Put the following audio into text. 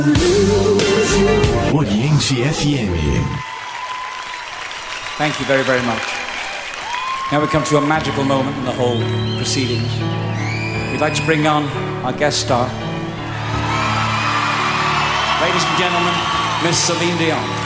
Oriente FM. Thank you very, very much. Now we come to a magical moment in the whole proceedings. We'd like to bring on our guest star. Ladies and gentlemen, Miss Celine Dion.